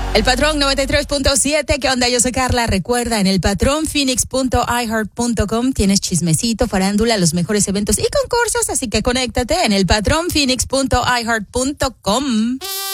El Patrón 93.7, ¿qué onda? Yo soy Carla. Recuerda, en el patronphoenix.iheart.com tienes chismecito, farándula, los mejores eventos y concursos, así que conéctate en el patronphoenix.iheart.com.